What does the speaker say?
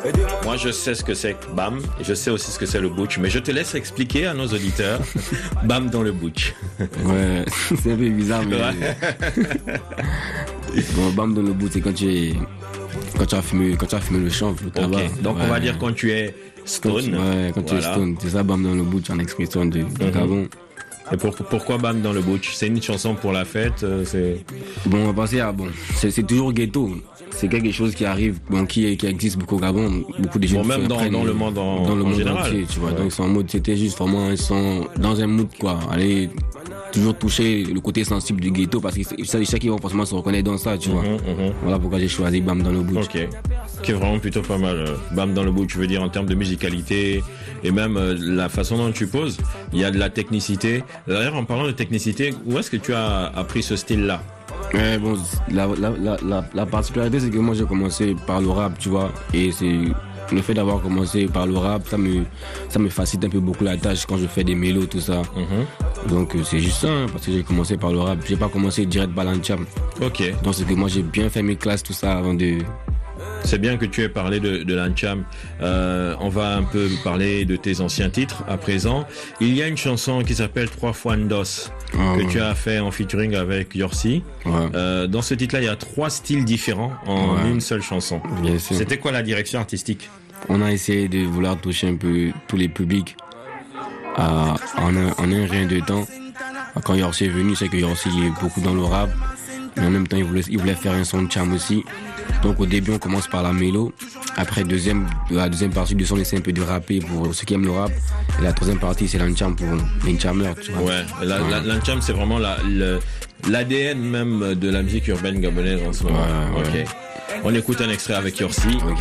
Moi, je sais ce que c'est que Bam, et je sais aussi ce que c'est le butch, mais je te laisse expliquer à nos auditeurs Bam dans le butch. Ouais, c'est un peu bizarre, mais... Ouais. Bon, Bam dans le butch, c'est quand tu as fumé le chanvre, le tabac. Okay. Donc, on va dire quand tu es stone. Quand tu es stone. C'est ça, Bam dans le butch, en expression de Gabon. Et pourquoi Bam dans le butch? C'est une chanson pour la fête, c'est... Bon, on va passer à... Bon, c'est toujours ghetto. C'est quelque chose qui arrive, bon, qui existe beaucoup au Gabon. Beaucoup de gens même dans le monde en général. Entier, tu vois. Ouais. Donc, c'est en mode, c'était juste vraiment un son dans un mood, quoi. Aller toujours toucher le côté sensible du ghetto parce que chaque qui va forcément se reconnaître dans ça, tu vois. Voilà pourquoi j'ai choisi Bam dans le butch. Ok. Qui est vraiment plutôt pas mal. Bam dans le butch, je veux dire, en termes de musicalité et même la façon dont tu poses, il y a de la technicité. D'ailleurs, en parlant de technicité, où est-ce que tu as appris ce style-là? Bon, la particularité, c'est que moi, j'ai commencé par le rap, tu vois, et c'est le fait d'avoir commencé par le rap, ça me facilite un peu beaucoup la tâche quand je fais des mélos, tout ça. Donc, c'est juste ça, hein, parce que j'ai commencé par le rap. J'ai pas commencé direct par l'Ancham. Ok. Donc, c'est que moi, j'ai bien fait mes classes, tout ça, avant de... C'est bien que tu aies parlé de l'Ancham. On va un peu parler de tes anciens titres à présent. Il y a une chanson qui s'appelle 3 fois Ndos que tu as fait en featuring avec Yorsi. Ouais. Dans ce titre-là, il y a 3 styles différents en une seule chanson. Bien sûr. C'était quoi la direction artistique? On a essayé de vouloir toucher un peu tous les publics en un rien de temps. Quand Yorsi est venu, c'est que Yorsi est beaucoup dans le rap, mais en même temps, il voulait faire un son de cham aussi. Donc au début, on commence par la mélo. Après, la deuxième partie du son, c'est un peu de rapper pour ceux qui aiment le rap. Et la troisième partie, c'est l'Ancham pour les chameurs, tu vois. Ouais, l'Ancham, c'est vraiment l'ADN même de la musique urbaine gabonaise en ce moment. Ouais. Ok. On écoute un extrait avec Yorsi.